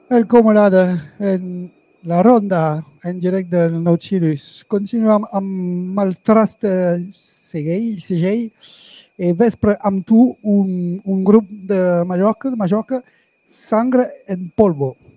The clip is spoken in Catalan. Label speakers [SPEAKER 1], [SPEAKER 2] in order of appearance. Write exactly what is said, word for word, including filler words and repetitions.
[SPEAKER 1] Welcome, Olada, en la ronda en directe del Nou Sirius. Continuem amb el Trast Segell, Segell. Eh, vespre amb tu un, un grup de Mallorca, de Mallorca, Sangre en Polvo.